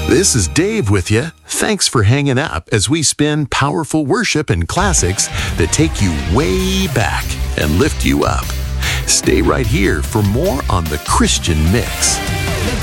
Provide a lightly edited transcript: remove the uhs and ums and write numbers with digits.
This is Dave with you. Thanks for hanging up as we spin powerful worship and classics that take you way back and lift you up. Stay right here for more on the Christian Mix.